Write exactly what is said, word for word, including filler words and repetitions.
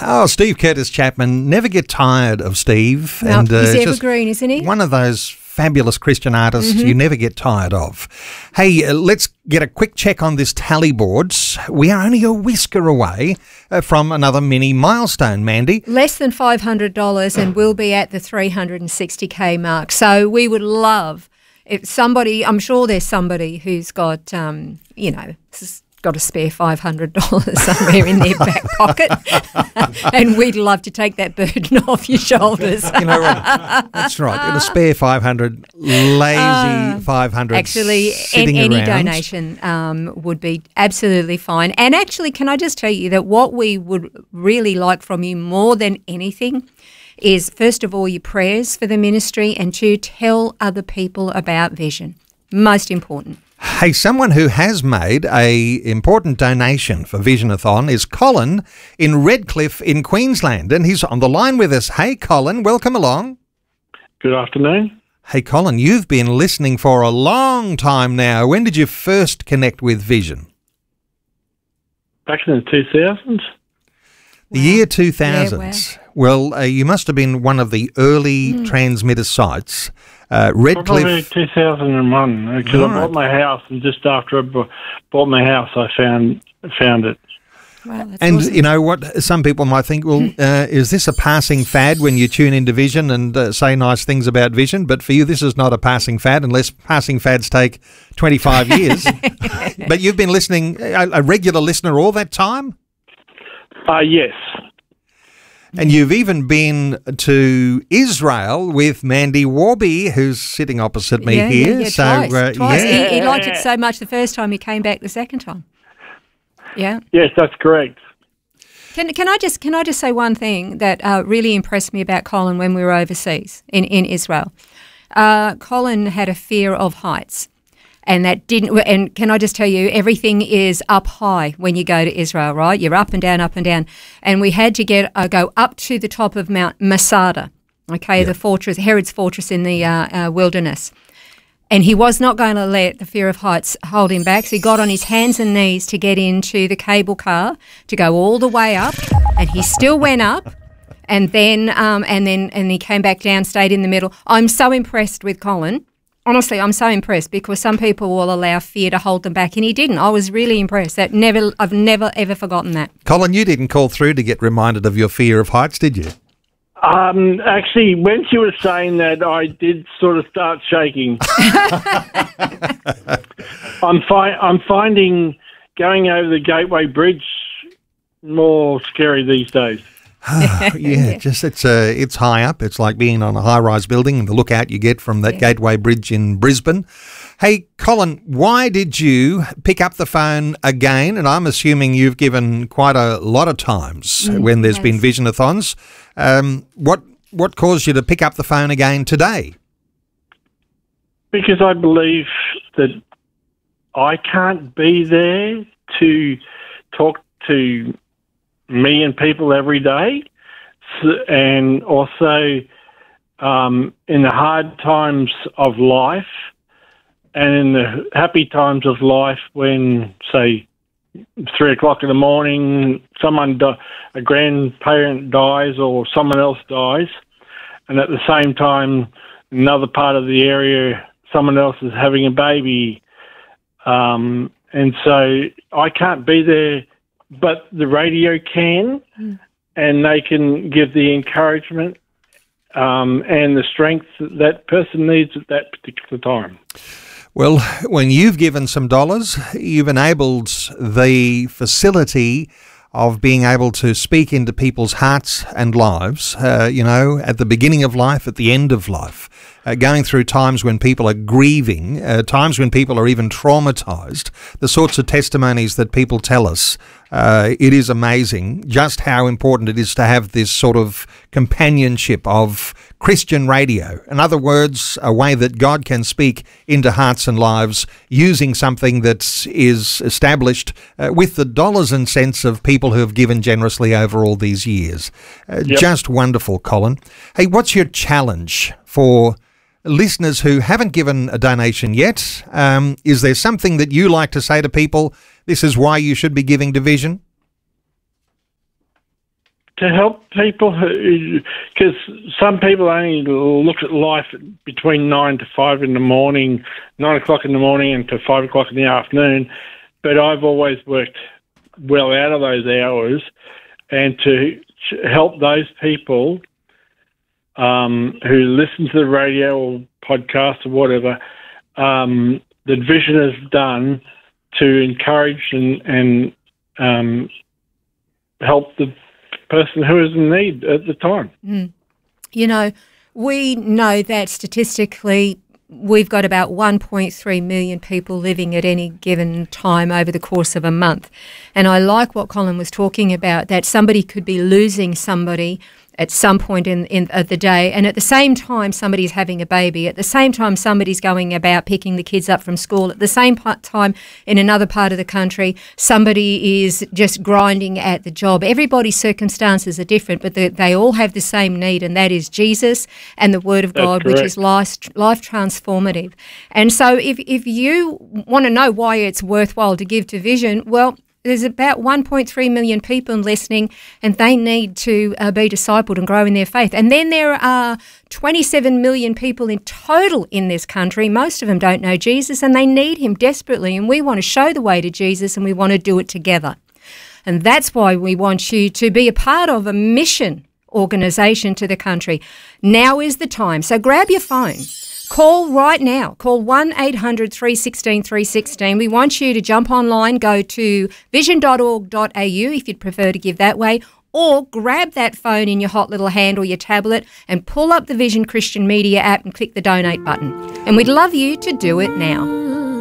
Oh, Steve Curtis Chapman. Never get tired of Steve. No, and, uh, he's just evergreen, isn't he? One of those fabulous Christian artists Mm-hmm. you never get tired of. Hey, uh, let's get a quick check on this tally boards. We are only a whisker away uh, from another mini milestone, Mandy. Less than five hundred dollars and we'll be at the three hundred sixty K mark. So we would love if somebody, I'm sure there's somebody who's got, um, you know, s- got a spare five hundred dollars somewhere in their back pocket, and we'd love to take that burden off your shoulders. You know what? That's right. Got a spare five hundred, lazy Uh, five hundred. Actually, an, sitting any around. donation um, would be absolutely fine. And actually, can I just tell you that what we would really like from you more than anything is, first of all, your prayers for the ministry, and two, tell other people about Vision. Most important. Hey, someone who has made a important donation for Visionathon is Colin in Redcliffe in Queensland, and he's on the line with us. Hey, Colin, welcome along. Good afternoon. Hey, Colin, you've been listening for a long time now. When did you first connect with Vision? Back in the two thousands. The year two thousand. Yeah, Well, uh, you must have been one of the early Mm. transmitter sites. Uh, Probably Redcliffe. two thousand one, because All I right. bought my house, and just after I bu- bought my house, I found found it. Wow, that's And awesome. you know what? Some people might think, well, uh, is this a passing fad when you tune into Vision and uh, say nice things about Vision? But for you, this is not a passing fad, unless passing fads take twenty-five years. But you've been listening, a, a regular listener all that time? Uh, yes. And you've even been to Israel with Mandy Warby, who's sitting opposite me yeah, here. Yeah, yeah, so, twice. uh, twice. yeah. He, he liked it so much the first time, he came back the second time. Yeah. Yes, that's correct. Can can I just can I just say one thing that uh, really impressed me about Colin when we were overseas in in Israel? Uh, Colin had a fear of heights, and that didn't. And can I just tell you, everything is up high when you go to Israel, right? You're up and down, up and down, and we had to get uh, go up to the top of Mount Masada, okay, the fortress, Herod's fortress in the uh, uh, wilderness. And he was not going to let the fear of heights hold him back. So he got on his hands and knees to get into the cable car to go all the way up, and he still went up. And then, um, and then, and he came back down, stayed in the middle. I'm so impressed with Colin. Honestly, I'm so impressed, because some people will allow fear to hold them back, and he didn't. I was really impressed. That never, I've never ever forgotten that. Colin, you didn't call through to get reminded of your fear of heights, did you? Um, actually, when she was saying that, I did sort of start shaking. I'm fi- I'm finding going over the Gateway Bridge more scary these days. yeah, just it's uh, it's high up. It's like being on a high-rise building, and the lookout you get from that Yeah. Gateway Bridge in Brisbane. Hey, Colin, why did you pick up the phone again? And I'm assuming you've given quite a lot of times when there's been yes. Visionathons. Um, what what caused you to pick up the phone again today? Because I believe that I can't be there to talk to me and people every day, so, and also um, in the hard times of life and in the happy times of life, when, say, three o'clock in the morning, someone, di- a grandparent dies or someone else dies, and at the same time, another part of the area, someone else is having a baby. Um, and so I can't be there, but the radio can, mm. and they can give the encouragement um, and the strength that that person needs at that particular time. Well, when you've given some dollars, you've enabled the facility of being able to speak into people's hearts and lives, uh, you know, at the beginning of life, at the end of life, uh, going through times when people are grieving, uh, times when people are even traumatised, the sorts of testimonies that people tell us. Uh, it is amazing just how important it is to have this sort of companionship of Christian radio. In other words, a way that God can speak into hearts and lives using something that is established uh, with the dollars and cents of people who have given generously over all these years. Uh, Yep. Just wonderful, Colin. Hey, what's your challenge for listeners who haven't given a donation yet? Um, is there something that you like to say to people? This is why you should be giving to Vision? to help people who, because some people only look at life between nine to five in the morning, nine o'clock in the morning and to five o'clock in the afternoon. But I've always worked well out of those hours, and to help those people um, who listen to the radio or podcast or whatever, um, that Vision has done to encourage and, and um, help the person who is in need at the time. Mm. You know, we know that statistically we've got about one point three million people living at any given time over the course of a month. And I like what Colin was talking about, that somebody could be losing somebody at some point in, in of the day, and at the same time somebody's having a baby, at the same time somebody's going about picking the kids up from school, at the same time in another part of the country somebody is just grinding at the job. Everybody's circumstances are different, but they, they all have the same need, and that is Jesus and the Word of That's God, correct. which is life, life transformative. And so if, if you want to know why it's worthwhile to give to Vision, well, there's about one point three million people listening, and they need to uh, be discipled and grow in their faith. And then there are twenty-seven million people in total in this country. Most of them don't know Jesus, and they need him desperately. And we want to show the way to Jesus, and we want to do it together. And that's why we want you to be a part of a mission organisation to the country. Now is the time. So grab your phone. Call right now. Call one eight hundred three one six three one six. We want you to jump online, go to vision dot org dot a u if you'd prefer to give that way, or grab that phone in your hot little hand or your tablet and pull up the Vision Christian Media app and click the donate button. And we'd love you to do it now.